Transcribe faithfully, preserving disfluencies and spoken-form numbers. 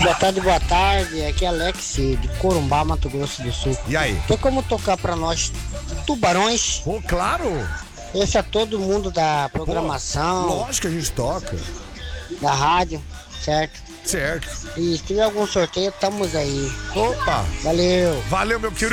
Boa tarde, boa tarde. Aqui é Alex de Corumbá, Mato Grosso do Sul. E aí? Tem como tocar pra nós Tubarões? Pô, claro. Esse é todo mundo da programação. Pô, lógico que a gente toca. Da rádio, certo? Certo. E se tiver algum sorteio, estamos aí. Opa. Valeu. Valeu, meu querido.